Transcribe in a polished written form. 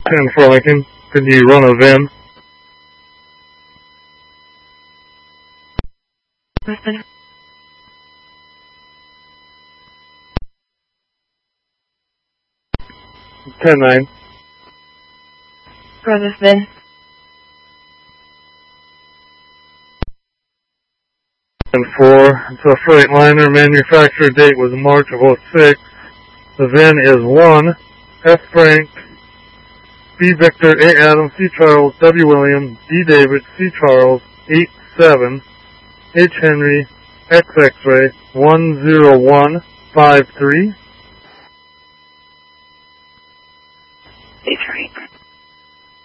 10-4 Lincoln, could you run a VIN? Listen. 10-9. Run this VIN. 10-4, it's a Freightliner, manufacturer date was March of 06. The VIN is 1, F Frank, B Victor, A Adam, C Charles, W William, D David, C Charles, 87, H Henry, X X-ray, 10153. Detroit.